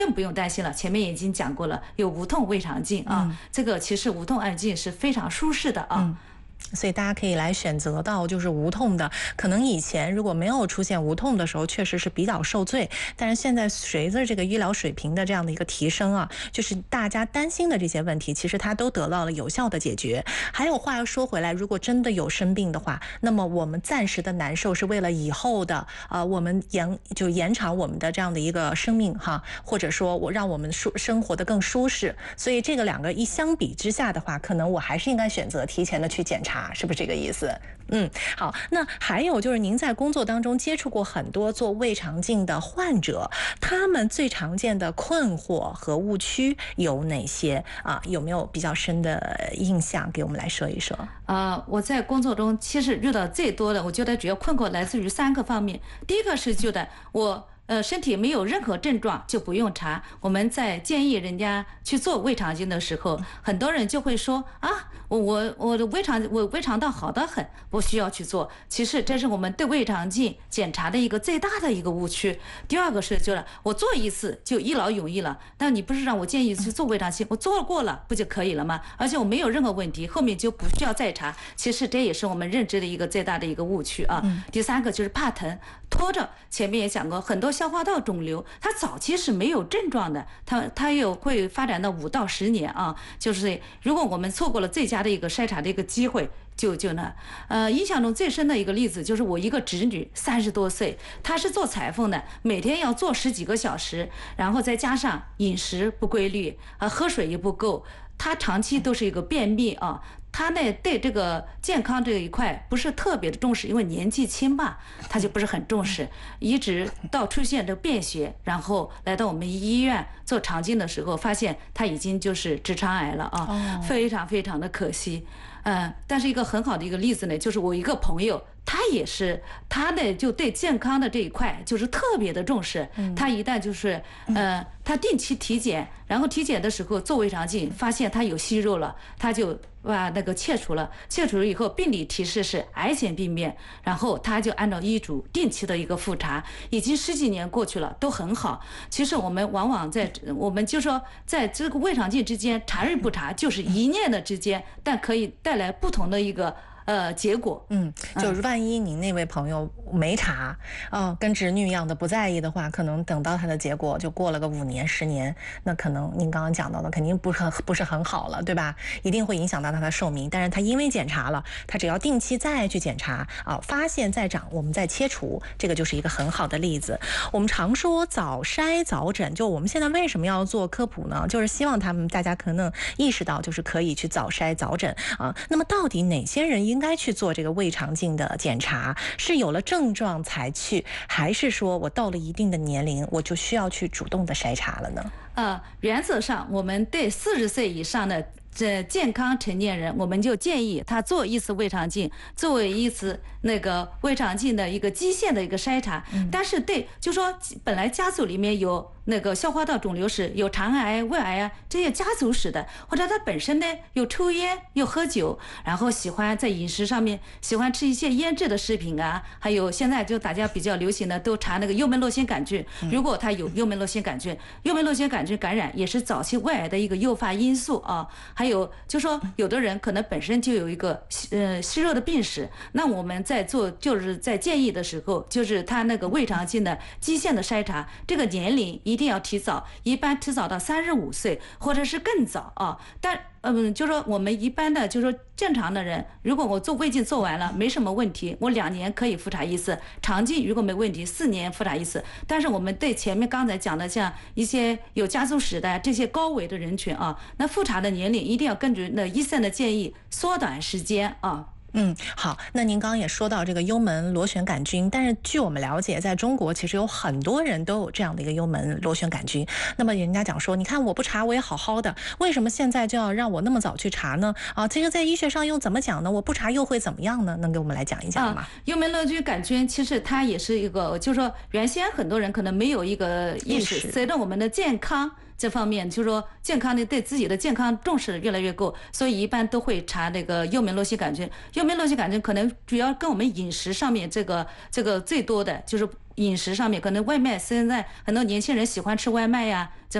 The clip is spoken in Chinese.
更不用担心了，前面已经讲过了，有无痛胃肠镜啊，这个其实无痛二镜是非常舒适的啊。 所以大家可以来选择到就是无痛的，可能以前如果没有出现无痛的时候，确实是比较受罪。但是现在随着这个医疗水平的这样的一个提升啊，就是大家担心的这些问题，其实它都得到了有效的解决。还有话要说回来，如果真的有生病的话，那么我们暂时的难受是为了以后的我们延长我们的这样的一个生命哈，或者说我让我们生活的更舒适。所以这个两个一相比之下的话，可能我还是应该选择提前的去检查。是不是这个意思？好，那还有就是您在工作当中接触过很多做胃肠镜的患者，他们最常见的困惑和误区有哪些啊？有没有比较深的印象给我们来说一说？ 我在工作中其实遇到最多的，我觉得主要困惑来自于3个方面。第一个是觉得我身体没有任何症状就不用查。我们在建议人家去做胃肠镜的时候，很多人就会说我的胃肠道好得很，不需要去做。其实这是我们对胃肠镜检查的一个最大的一个误区。第二个是就是我做一次就一劳永逸了，但你不是让我建议去做胃肠镜，我做过了不就可以了吗？而且我没有任何问题，后面就不需要再查。其实这也是我们认知的一个最大的一个误区啊。第3个就是怕疼拖着，前面也讲过，很多消化道肿瘤它早期是没有症状的，它又会发展到5到10年啊。就是如果我们错过了最佳的一个筛查的一个机会，印象中最深的一个例子就是我一个侄女30多岁，她是做裁缝的，每天要做10几个小时，然后再加上饮食不规律喝水也不够，她长期都是一个便秘啊。他呢对这个健康这一块不是特别的重视，因为年纪轻吧，他就不是很重视，一直到出现这便血，然后来到我们医院做肠镜的时候，发现他已经就是直肠癌了啊，非常非常的可惜。但是一个很好的一个例子呢，就是我一个朋友，他呢就对健康的这一块就是特别的重视。他一旦就是他定期体检，然后体检的时候做胃肠镜，发现他有息肉了，他就把那个切除了以后，病理提示是癌前病变，然后他就按照医嘱定期的一个复查，已经10几年过去了，都很好。其实我们往往我们就说在这个胃肠镜之间查与不查，就是一念的之间，但可以带来不同的一个结果。 就是万一您那位朋友没查跟侄女一样的不在意的话，可能等到他的结果就过了个5年10年，那可能您刚刚讲到的肯定不是很好了，对吧？一定会影响到他的寿命。但是他因为检查了，他只要定期再去检查发现再长，我们再切除，这个就是一个很好的例子。我们常说早筛早诊，就我们现在为什么要做科普呢？就是希望大家可能意识到，就是可以去早筛早诊那么到底哪些人应该去做这个胃肠镜的检查？是有了症状才去，还是说我到了一定的年龄我就需要去主动的筛查了呢？ 原则上我们对40岁以上的健康成年人，我们就建议他做一次胃肠镜，作为一次那个胃肠镜的一个基线的一个筛查。但是就说本来家族里面有那个消化道肿瘤史，有肠癌、胃癌这些家族史的，或者他本身呢有抽烟、有喝酒，然后喜欢在饮食上面喜欢吃一些腌制的食品还有现在就大家比较流行的都查那个幽门螺旋杆菌，如果他有幽门螺旋杆菌，幽门螺旋杆菌感染也是早期胃癌的一个诱发因素还有就说有的人可能本身就有一个息肉的病史，那我们在做就是在建议的时候，就是他那个胃肠镜的基线的筛查，这个年龄一定要提早，一般提早到35岁或者是更早但就说我们一般的就说正常的人，如果我做胃镜做完了没什么问题，我2年可以复查一次，肠镜如果没问题4年复查一次。但是我们对前面刚才讲的像一些有家族史的这些高危的人群那复查的年龄一定要根据那医生的建议缩短时间好，那您刚刚也说到这个幽门螺旋杆菌，但是据我们了解，在中国其实有很多人都有这样的一个幽门螺旋杆菌。那么人家讲说，你看我不查我也好好的，为什么现在就要让我那么早去查呢？这个在医学上又怎么讲呢？我不查又会怎么样呢？能给我们来讲一讲吗？ 幽门螺旋杆菌其实它也是一个，就是说原先很多人可能没有一个意识，随着我们的健康这方面，就是说健康的对自己的健康重视越来越够，所以一般都会查那个幽门螺旋杆菌。幽门螺旋杆菌可能主要跟我们饮食上面这个最多的就是饮食上面，可能外卖现在很多年轻人喜欢吃外卖呀。